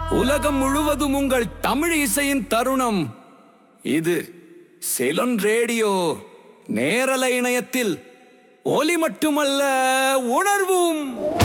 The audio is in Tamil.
உலகம் முழுவதும் உங்கள் தமிழ் இசையின் தருணம். இது செலன் ரேடியோ. நேரலை இணையத்தில் ஒலி மட்டுமல்ல, உணர்வும்.